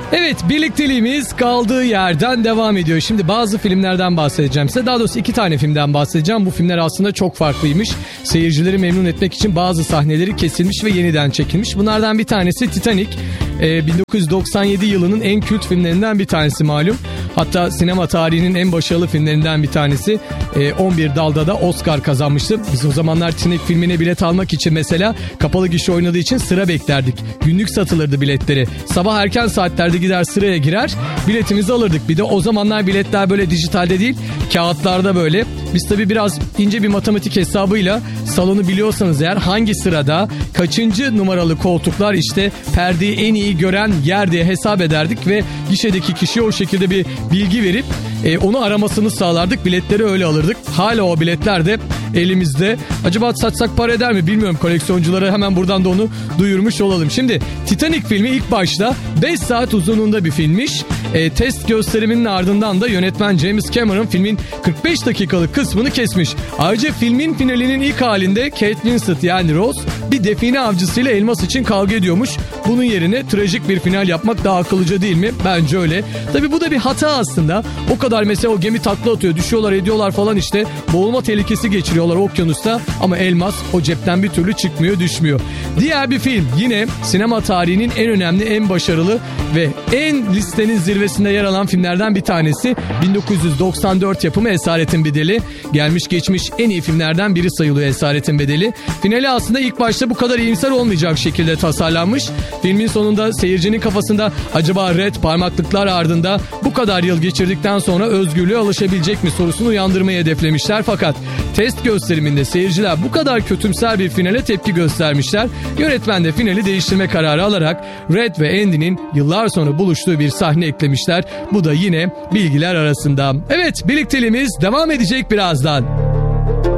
Evet, birlikteliğimiz kaldığı yerden devam ediyor. Şimdi bazı filmlerden bahsedeceğim size. Daha doğrusu 2 tane filmden bahsedeceğim. Bu filmler aslında çok farklıymış. Seyircileri memnun etmek için bazı sahneleri kesilmiş ve yeniden çekilmiş. Bunlardan bir tanesi Titanic. 1997 yılının en kült filmlerinden bir tanesi malum. Hatta sinema tarihinin en başarılı filmlerinden bir tanesi. 11 dalda da Oscar kazanmıştı. Biz o zamanlar Titanic filmine bilet almak için mesela kapalı gişe oynadığı için sıra beklerdik. Günlük satılırdı biletleri. Sabah erken saatlerde gider sıraya girer, biletimizi alırdık. Bir de o zamanlar biletler böyle dijitalde değil, kağıtlarda böyle. Biz tabii biraz ince bir matematik hesabıyla salonu biliyorsanız eğer hangi sırada kaçıncı numaralı koltuklar işte perdeyi en iyi gören yer diye hesap ederdik ve gişedeki kişiye o şekilde bir bilgi verip onu aramasını sağlardık. Biletleri öyle alırdık. Hala o biletler de elimizde. Acaba satsak para eder mi bilmiyorum, koleksiyonculara hemen buradan da onu duyurmuş olalım. Şimdi Titanic filmi ilk başta 5 saat uzunluğunda bir filmmiş. Test gösteriminin ardından da yönetmen James Cameron filmin 45 dakikalık kısmını kesmiş. Ayrıca filmin finalinin ilk halinde Kate Winslet yani Rose bir define avcısıyla elmas için kavga ediyormuş. Bunun yerine trajik bir final yapmak daha akıllıca değil mi? Bence öyle. Tabii bu da bir hata aslında. O kadar mesela o gemi takla atıyor, düşüyorlar ediyorlar falan işte. Boğulma tehlikesi geçiriyorlar okyanusta ama elmas o cepten bir türlü çıkmıyor, düşmüyor. Diğer bir film yine sinema tarihinin en önemli, en başarılı ve en listenin zirvesinde yer alan filmlerden bir tanesi. 1994 yapımı Esaretin Bedeli. Gelmiş geçmiş en iyi filmlerden biri sayılıyor Esaretin Bedeli. Finali aslında ilk başta bu kadar iyimser olmayacak şekilde tasarlanmış. Filmin sonunda seyircinin kafasında acaba Red parmaklıklar ardında bu kadar yıl geçirdikten sonra özgürlüğe alışabilecek mi sorusunu uyandırmayı hedeflemişler. Fakat test gösteriminde seyirciler bu kadar kötümser bir finale tepki göstermişler. Yönetmen de finali değiştirme kararı alarak Red ve Andy'nin yıllar sonra buluştuğu bir sahne eklemişler. Bu da yine bilgiler arasında. Evet, birlikteliğimiz devam edecek birazdan.